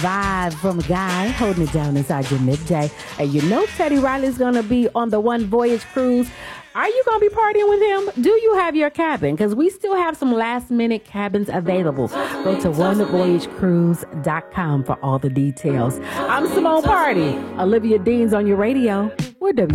Vibe from Guy, holding it down inside your midday. And you know Teddy Riley's going to be on the One Voyage cruise. Are you going to be partying with him? Do you have your cabin? Because we still have some last-minute cabins available. Go to onevoyagecruise.com for all the details. I'm Simone Party. Olivia Dean's on your radio. We're